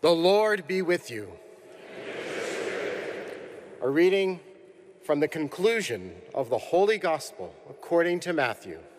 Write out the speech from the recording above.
The Lord be with you. A reading from the conclusion of the Holy Gospel according to Matthew.